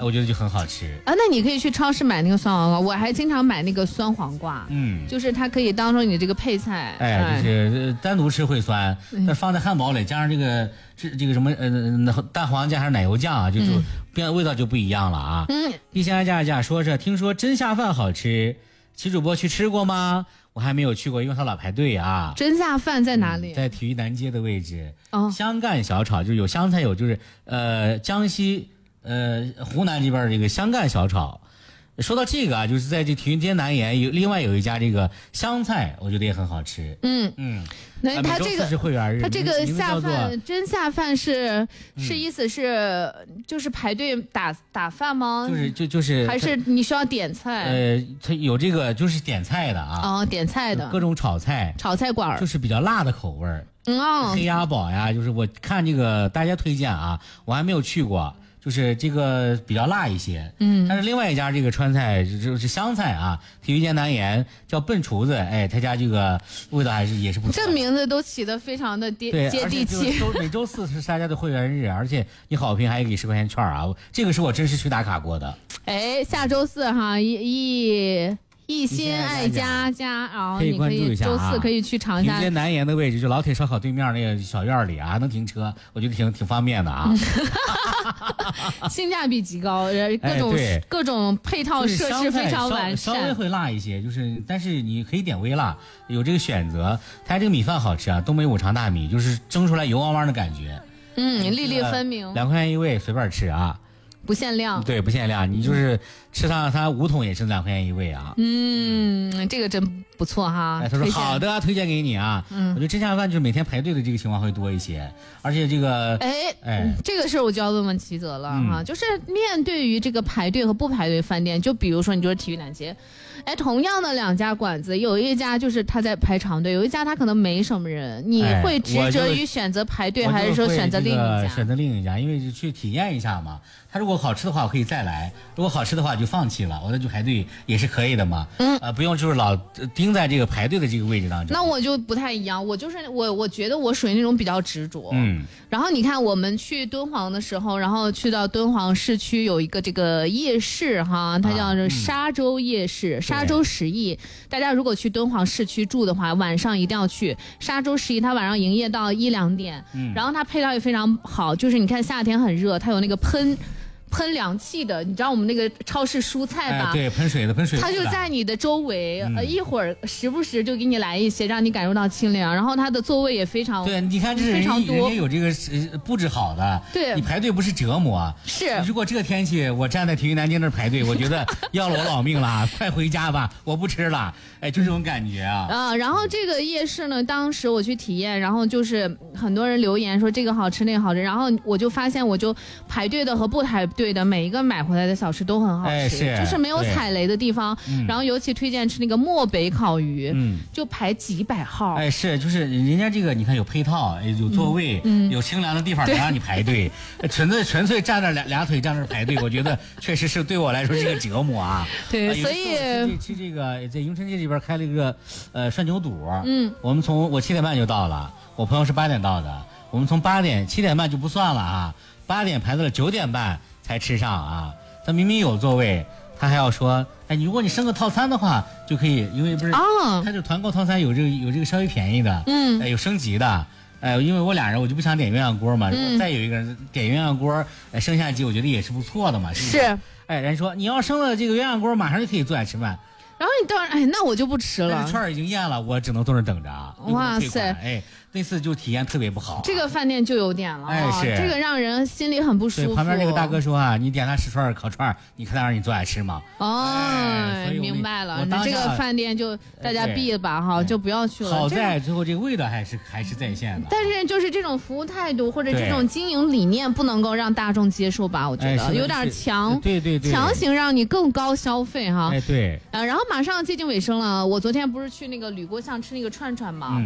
我觉得就很好吃啊。那你可以去超市买那个酸黄瓜，我还经常买那个酸黄瓜，就是它可以当成你这个配菜， 就是单独吃会酸，但放在汉堡里加上这个什么蛋黄加上奶油酱啊，就味道就不一样了啊。一千价说是听说真下饭好吃，齐主播去吃过吗？我还没有去过，因为他老排队啊。 真下饭在哪里？ 在体育南街的位置。香干小炒就是有湘菜，有就是江西湖南这边这个香干小炒。说到这个啊，就是在这体育街南沿另外有一家这个湘菜，我觉得也很好吃。 那他这个是会员日， 他这个下饭真下饭是意思是就是排队打饭吗？ 就是还是你需要点菜？ 他有这个就是点菜的啊。 点菜的各种炒菜馆， 就是比较辣的口味儿。黑鸭煲呀，就是我看这个大家推荐啊，我还没有去过。就是这个比较辣一些，但是另外一家这个川菜就是湘菜啊，体育街南沿叫笨厨子，他家这个味道也是不错。 这名字都起得非常的接地气。 每周4是大家的会员日，而且你好评还给10块钱券啊，这个是我真实去打卡过的。 下周4哈一心爱家，然后你可以周4可以去尝一下。 体育街南沿的位置，就老铁烧烤对面那个小院里啊，能停车，我觉得挺方便的啊。 性价比极高，各种配套设施非常完善。 稍微会辣一些，但是你可以点微辣，有这个选择。它这个米饭好吃啊，东北五常大米，就是蒸出来油汪汪的感觉。 粒粒分明。 2块钱一位，随便吃啊。 不限量， 对，不限量，你就是吃上它5桶也是2块钱一位啊。 这个真不错哈。 他说好的，推荐给你啊。我觉得真下饭就是每天排队的这个情况会多一些，而且这个这个事儿我就要问齐泽了哈，就是面对于这个排队和不排队饭店，就比如说你就是体育南街，同样的2家馆子，有一家就是他在排长队，有一家他可能没什么人，你会执着于选择排队，还是说选择另一家？ 选择另一家，因为去体验一下嘛。他如果好吃的话，我可以再来；如果好吃的话，就放弃了，我再去排队也是可以的嘛。不用就是老盯在这个排队的这个位置当中。 那我就不太一样，我就是我觉得我属于那种比较执着。然后你看我们去敦煌的时候，然后去到敦煌市区有一个这个夜市哈，它叫做沙洲夜市，沙洲十亿。大家如果去敦煌市区住的话，晚上一定要去沙洲十亿，它晚上营业到1、2点。然后它配套也非常好，就是你看夏天很热，它有那个喷凉气的，你知道我们那个超市蔬菜吧？ 对，喷水的。 它就在你的周围，一会儿时不时就给你来一些，让你感受到清凉。然后它的座位也非常对，你看这非常多， 人家有这个布置好的， 对， 你排队不是折磨。 是， 如果这个天气我站在体育南街那儿排队，我觉得要了我老命了，快回家吧，我不吃了。就这种感觉啊。 然后这个夜市呢，当时我去体验，然后就是很多人留言说这个好吃那个好吃，然后我就发现我就排队的和不排队的每一个买回来的小吃都很好吃，就是没有踩雷的地方。然后尤其推荐吃那个漠北烤鱼，就排几百号。 就是人家这个你看有配套，有座位，有清凉的地方能让你排队，纯粹站那俩腿站那排队，我觉得确实是对我来说是个折磨啊。 对，所以去这个在永春街这边开了一个涮牛肚，我7点半就到了，我朋友是8点到的，我们从7点半就不算了啊，8点排到了9点半才吃上啊。他明明有座位，他还要说，如果你升个套餐的话就可以，因为不是他这团购套餐有这个稍微便宜的，有升级的。因为我俩人我就不想点鸳鸯锅嘛，如果再有一个人点鸳鸯锅，升下级我觉得也是不错的嘛。是。人说你要升了这个鸳鸯锅，马上就可以坐下吃饭。 然后你当然，那我就不吃了。 串已经咽了，我只能坐那等着啊。 哇塞， 那次就体验特别不好。 这个饭店就有点了， 是这个让人心里很不舒服。 旁边那个大哥说啊，你点他10串烤串，你看他让你坐下吃吗？ 明白了，这个饭店就大家避了吧哈，就不要去了。 好在最后这个味道还是在线的。 但是就是这种服务态度或者这种经营理念不能够让大众接受吧？我觉得有点强， 对， 强行让你更高消费哈。 对。 然后马上接近尾声了，我昨天不是去那个吕郭巷吃那个串串吗？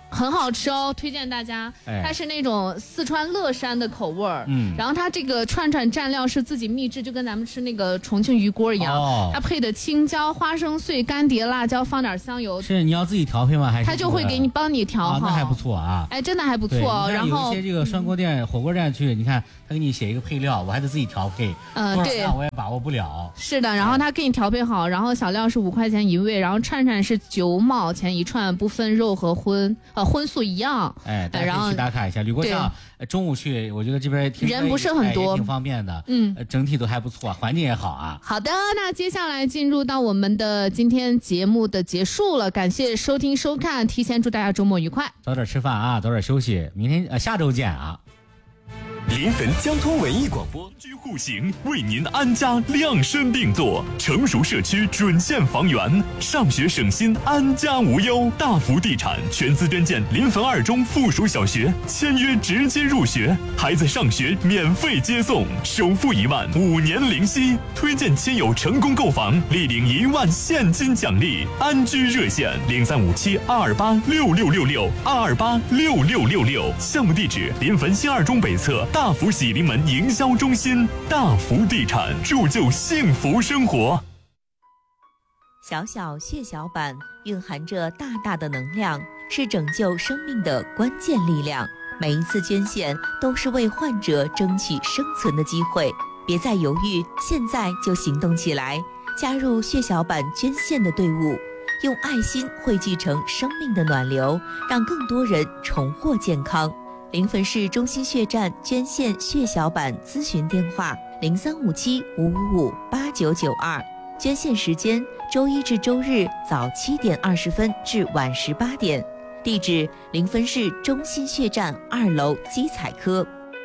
很好吃哦，推荐大家。它是那种四川乐山的口味儿，然后它这个串串蘸料是自己秘制，就跟咱们吃那个重庆鱼锅一样。它配的青椒、花生碎、干碟、辣椒，放点香油。 是你要自己调配吗？还是它就会给你帮你调好？ 那还不错啊。 真的还不错。然后有一些这个涮锅店、火锅店去，你看他给你写一个配料，我还得自己调配。对，我也把握不了。 是的，然后他给你调配好，然后小料是5块钱一位，然后串串是9毛钱一串，不分肉和荤素一样。 大家可以去打卡一下吕郭巷。中午去，我觉得这边人不是很多， 挺方便的。整体都还不错，环境也好啊。 好的，那接下来进入到我们的今天节目的结束了，感谢收听收看，提前祝大家周末愉快， 早点吃饭啊，早点休息，明天下周见啊。 临汾交通文艺广播，居户型为您安家量身定做，成熟社区准现房源，上学省心，安家无忧。大福地产全资捐建临汾2中附属小学，签约直接入学，孩子上学免费接送，首付1万，5年零息。推荐亲友成功购房，立领1万现金奖励。安居热线0357-228-6666，228-6666。项目地址：临汾新2中北侧大福喜临门营销中心。大福地产，铸就幸福生活。 小小血小板蕴含着大大的能量，是拯救生命的关键力量。每一次捐献都是为患者争取生存的机会，别再犹豫，现在就行动起来，加入血小板捐献的队伍，用爱心汇聚成生命的暖流，让更多人重获健康。临汾市中心血站捐献血小板咨询电话：0357-555-8992，捐献时间周一至周日早7点20分至晚18点，地址临汾市中心血站2楼基彩科。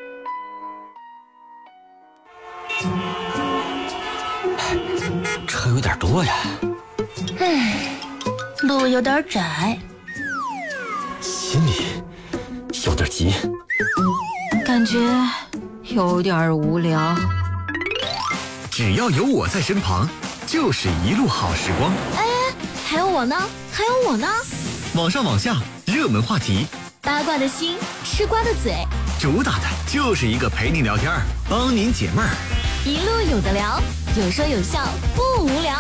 车有点多呀， 路有点窄， 心里有点急， 感觉有点无聊。 只要有我在身旁，就是一路好时光。 还有我呢，还有我呢。 网上网下，热门话题， 八卦的心，吃瓜的嘴， 主打的就是一个陪你聊天，帮您解闷儿。 一路有的聊，有说有笑，不无聊。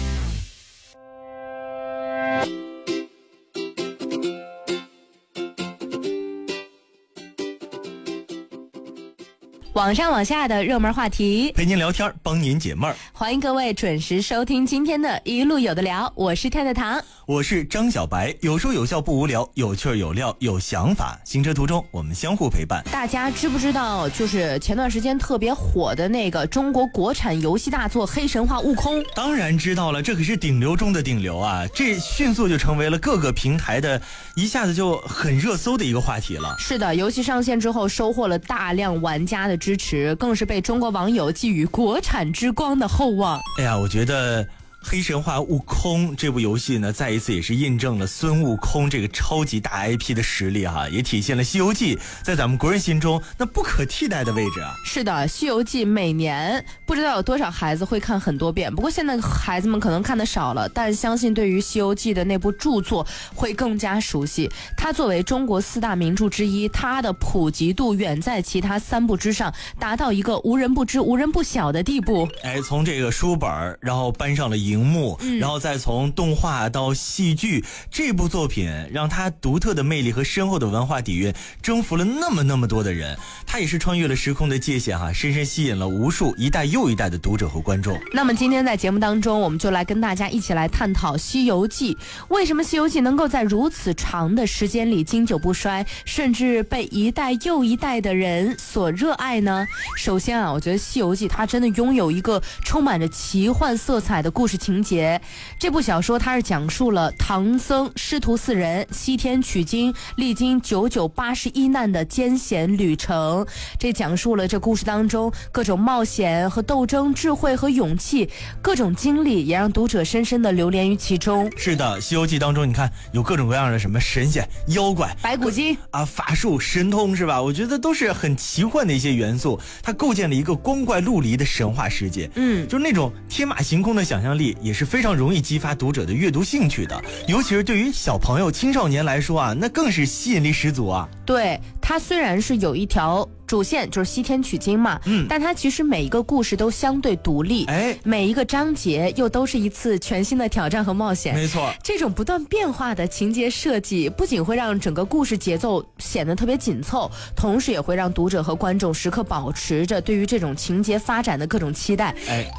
网上网下的热门话题， 陪您聊天，帮您解闷儿。 欢迎各位准时收听今天的一路有的聊，我是太太糖， 我是张小白，有说有笑不无聊，有趣有料有想法，行车途中我们相互陪伴。 大家知不知道，就是前段时间特别火的那个中国国产游戏大作《黑神话：悟空》？ 当然知道了，这可是顶流中的顶流啊！这迅速就成为了各个平台的一下子就很热搜的一个话题了。 是的，游戏上线之后收获了大量玩家的支持，更是被中国网友寄予国产之光的厚望。 哎呀，我觉得黑神话悟空这部游戏呢，再一次也是印证了孙悟空这个超级大 IP 的实力哈，也体现了西游记在咱们国人心中那不可替代的位置啊。 是的，西游记每年不知道有多少孩子会看很多遍，不过现在孩子们可能看得少了，但相信对于西游记的那部著作会更加熟悉。它作为中国4大名著之一，它的普及度远在其他3部之上，达到一个无人不知无人不晓的地步。 从这个书本然后搬上了荧幕，然后再从动画到戏剧，这部作品让它独特的魅力和深厚的文化底蕴征服了那么多的人，它也是穿越了时空的界限深深吸引了无数一代又一代的读者和观众。 那么今天在节目当中，我们就来跟大家一起来探讨西游记，为什么西游记能够在如此长的时间里经久不衰，甚至被一代又一代的人所热爱呢？首先我觉得西游记它真的拥有一个充满着奇幻色彩的故事情节。这部小说它是讲述了唐僧师徒4人西天取经，历经9981难的艰险旅程。这讲述了这故事当中各种冒险和斗争，智慧和勇气，各种经历也让读者深深的流连于其中。 是的，西游记当中你看有各种各样的什么神仙妖怪白骨精法术神通，是吧？我觉得都是很奇幻的一些元素，它构建了一个光怪陆离的神话世界。就是那种天马行空的想象力力，也是非常容易激发读者的阅读兴趣的。尤其是对于小朋友、青少年来说啊，那更是吸引力十足啊。 对，它虽然是有一条主线，就是西天取经嘛，但它其实每一个故事都相对独立，每一个章节又都是一次全新的挑战和冒险。 没错， 这种不断变化的情节设计，不仅会让整个故事节奏显得特别紧凑，同时也会让读者和观众时刻保持着对于这种情节发展的各种期待。